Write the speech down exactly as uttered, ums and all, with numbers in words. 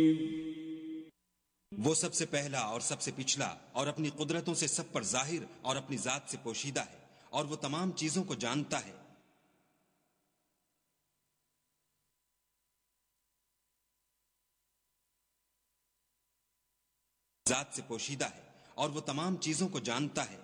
वो सबसे पहला और सबसे पिछला और अपनी कुदरतों से सब पर जाहिर और अपनी जात से पोशीदा है, और वो तमाम चीजों को जानता है। जात से पोशीदा है और वो तमाम चीजों को जानता है।